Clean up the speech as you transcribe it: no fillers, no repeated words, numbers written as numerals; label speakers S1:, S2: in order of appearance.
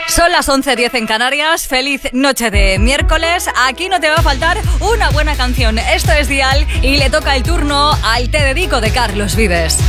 S1: Son las 11:10 en Canarias. Feliz noche de miércoles. Aquí no te va a faltar una buena canción. Esto es Dial y le toca el turno al Te Dedico de Carlos Vives.